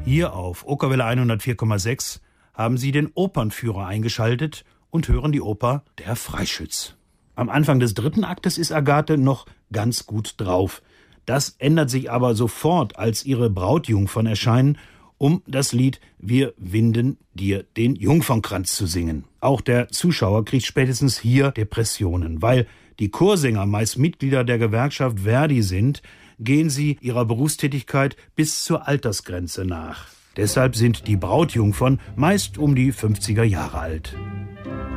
Hier auf Okerwelle 104,6 haben Sie den Opernführer eingeschaltet und hören die Oper Der Freischütz. Am Anfang des 3. Aktes ist Agathe noch ganz gut drauf. Das ändert sich aber sofort, als ihre Brautjungfern erscheinen, um das Lied Wir winden dir den Jungfernkranz zu singen. Auch der Zuschauer kriegt spätestens hier Depressionen, weil die Chorsänger meist Mitglieder der Gewerkschaft Verdi sind, gehen sie ihrer Berufstätigkeit bis zur Altersgrenze nach. Deshalb sind die Brautjungfern meist um die 50er Jahre alt.